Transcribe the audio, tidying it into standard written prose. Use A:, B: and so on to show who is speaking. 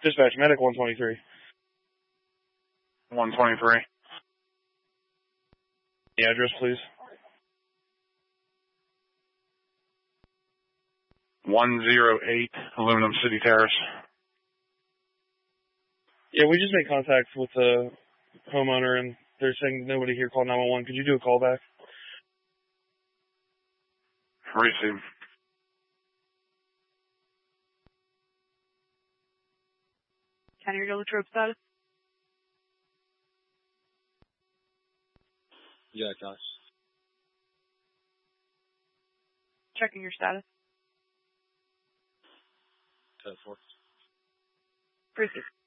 A: Dispatch, medic 123.
B: 123.
A: The address, please.
B: 108 Aluminum City Terrace.
A: Yeah, we just made contact with the homeowner, and they're saying nobody here called 911. Could you do a call back?
B: Receive.
C: Can you go to troop status?
D: Yeah, Josh.
C: Checking your status.
D: 10-4.
C: Proceed.